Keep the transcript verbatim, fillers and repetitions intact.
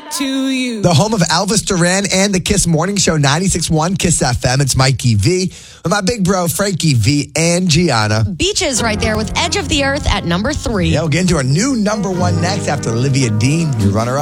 that to you. The home of Elvis Duran and the Kiss Morning Show, ninety-six point one Kiss F M. It's Mikey V with my big bro, Frankie V and Gianna. Beaches right there with Edge of the Earth at number three. Yeah, we'll get into our new number one next after Olivia Dean, your runner-up.